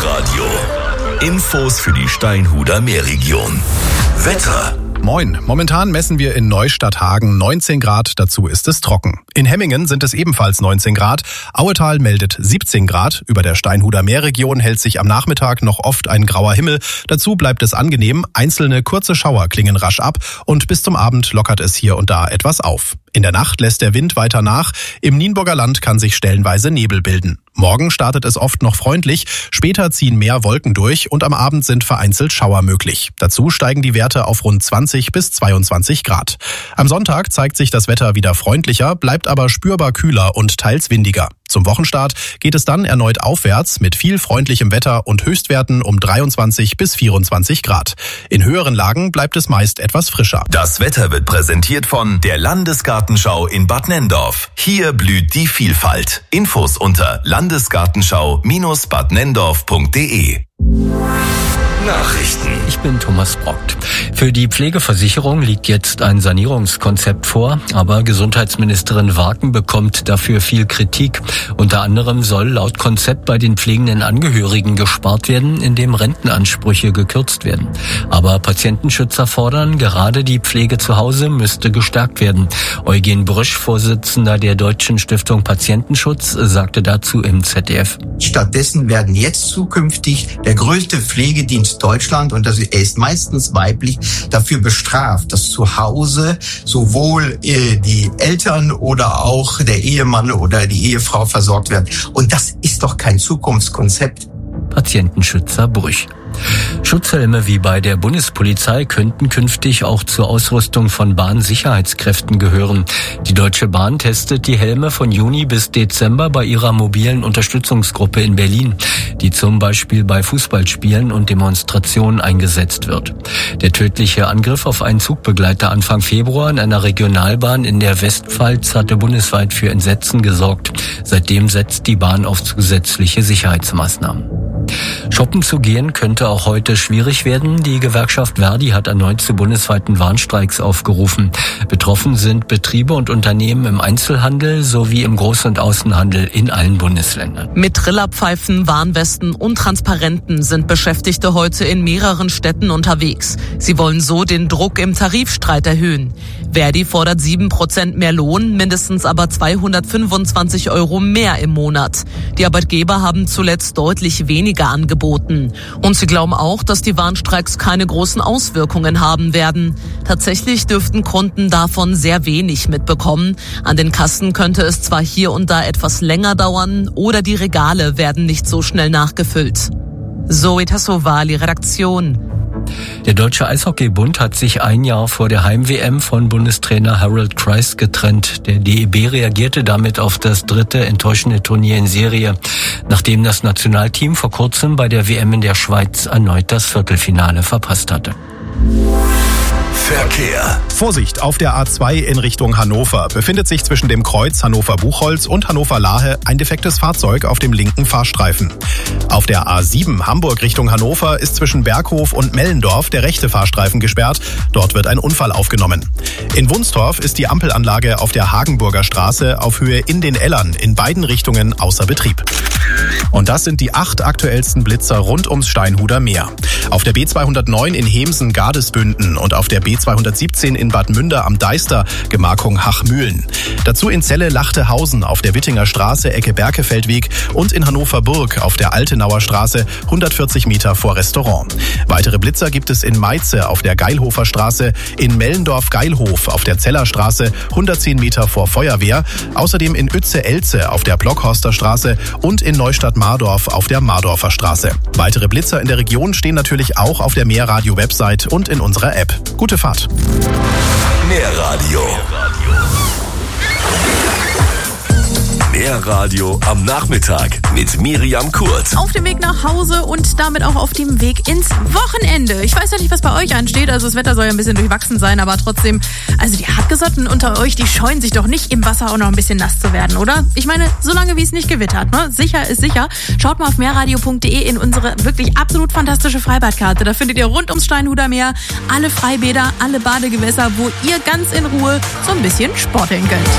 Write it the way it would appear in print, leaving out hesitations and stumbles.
Meerradio. Infos für die Steinhuder Meerregion. Wetter. Moin, momentan messen wir in Neustadt-Hagen 19 Grad, dazu ist es trocken. In Hemmingen sind es ebenfalls 19 Grad, Auetal meldet 17 Grad, über der Steinhuder Meerregion hält sich am Nachmittag noch oft ein grauer Himmel, dazu bleibt es angenehm, einzelne kurze Schauer klingen rasch ab und bis zum Abend lockert es hier und da etwas auf. In der Nacht lässt der Wind weiter nach, im Nienburger Land kann sich stellenweise Nebel bilden. Morgen startet es oft noch freundlich, später ziehen mehr Wolken durch und am Abend sind vereinzelt Schauer möglich. Dazu steigen die Werte auf rund 20 bis 22 Grad. Am Sonntag zeigt sich das Wetter wieder freundlicher, bleibt aber spürbar kühler und teils windiger. Zum Wochenstart geht es dann erneut aufwärts mit viel freundlichem Wetter und Höchstwerten um 23 bis 24 Grad. In höheren Lagen bleibt es meist etwas frischer. Das Wetter wird präsentiert von der Landesgartenschau in Bad Nenndorf. Hier blüht die Vielfalt. Infos unter landesgartenschau-badnenndorf.de. Nachrichten. Ich bin Thomas Brockt. Für die Pflegeversicherung liegt jetzt ein Sanierungskonzept vor, aber Gesundheitsministerin Warken bekommt dafür viel Kritik. Unter anderem soll laut Konzept bei den pflegenden Angehörigen gespart werden, indem Rentenansprüche gekürzt werden. Aber Patientenschützer fordern, gerade die Pflege zu Hause müsste gestärkt werden. Eugen Brüsch, Vorsitzender der Deutschen Stiftung Patientenschutz, sagte dazu im ZDF. Stattdessen werden jetzt zukünftig der größte Pflegedienst Deutschland, und er ist meistens weiblich, dafür bestraft, dass zu Hause sowohl die Eltern oder auch der Ehemann oder die Ehefrau versorgt werden. Und das ist doch kein Zukunftskonzept. Patientenschützer Brüch. Schutzhelme wie bei der Bundespolizei könnten künftig auch zur Ausrüstung von Bahnsicherheitskräften gehören. Die Deutsche Bahn testet die Helme von Juni bis Dezember bei ihrer mobilen Unterstützungsgruppe in Berlin, die zum Beispiel bei Fußballspielen und Demonstrationen eingesetzt wird. Der tödliche Angriff auf einen Zugbegleiter Anfang Februar in einer Regionalbahn in der Westpfalz hatte bundesweit für Entsetzen gesorgt. Seitdem setzt die Bahn auf zusätzliche Sicherheitsmaßnahmen. Shoppen zu gehen könnte auch heute schwierig werden. Die Gewerkschaft Verdi hat erneut zu bundesweiten Warnstreiks aufgerufen. Betroffen sind Betriebe und Unternehmen im Einzelhandel sowie im Groß- und Außenhandel in allen Bundesländern. Mit Trillerpfeifen, Warnwesten und Transparenten sind Beschäftigte heute in mehreren Städten unterwegs. Sie wollen so den Druck im Tarifstreit erhöhen. Verdi fordert 7% mehr Lohn, mindestens aber 225 € mehr im Monat. Die Arbeitgeber haben zuletzt deutlich weniger angeboten. Und sie glauben auch, dass die Warnstreiks keine großen Auswirkungen haben werden. Tatsächlich dürften Kunden davon sehr wenig mitbekommen. An den Kassen könnte es zwar hier und da etwas länger dauern oder die Regale werden nicht so schnell nachgefüllt. Zoe Tassovali, Redaktion. Der Deutsche Eishockeybund hat sich ein Jahr vor der Heim-WM von Bundestrainer Harold Kreis getrennt. Der DEB reagierte damit auf das dritte enttäuschende Turnier in Serie, nachdem das Nationalteam vor kurzem bei der WM in der Schweiz erneut das Viertelfinale verpasst hatte. Verkehr. Vorsicht, auf der A2 in Richtung Hannover befindet sich zwischen dem Kreuz Hannover-Buchholz und Hannover-Lahe ein defektes Fahrzeug auf dem linken Fahrstreifen. Auf der A7 Hamburg Richtung Hannover ist zwischen Berghof und Mellendorf der rechte Fahrstreifen gesperrt. Dort wird ein Unfall aufgenommen. In Wunstorf ist die Ampelanlage auf der Hagenburger Straße auf Höhe in den Ellern in beiden Richtungen außer Betrieb. Und das sind die 8 aktuellsten Blitzer rund ums Steinhuder Meer. Auf der B209 in Hemsen-Gardesbünden und auf der B217 in Bad Münder am Deister, Gemarkung Hachmühlen. Dazu in Celle-Lachtehausen auf der Wittinger Straße, Ecke Berkefeldweg und in Hannover-Burg auf der Altenauer Straße, 140 Meter vor Restaurant. Weitere Blitzer gibt es in Meize auf der Geilhofer Straße, in Mellendorf-Geilhof auf der Zellerstraße, 110 Meter vor Feuerwehr, außerdem in Uetze-Elze auf der Blockhorster Straße und in Neustadt-Mardorf auf der Mardorfer Straße. Weitere Blitzer in der Region stehen natürlich auch auf der Meerradio-Website und in unserer App. Gute Fahrt. Meerradio. Meerradio am Nachmittag mit Miriam Kurz. Auf dem Weg nach Hause und damit auch auf dem Weg ins Wochenende. Ich weiß ja nicht, was bei euch ansteht. Also das Wetter soll ja ein bisschen durchwachsen sein, aber trotzdem, also die Hartgesottenen unter euch, die scheuen sich doch nicht, im Wasser auch noch ein bisschen nass zu werden, oder? Ich meine, solange wie es nicht gewittert, ne? Sicher ist sicher. Schaut mal auf meerradio.de in unsere wirklich absolut fantastische Freibadkarte. Da findet ihr rund ums Steinhuder Meer alle Freibäder, alle Badegewässer, wo ihr ganz in Ruhe so ein bisschen sporteln könnt.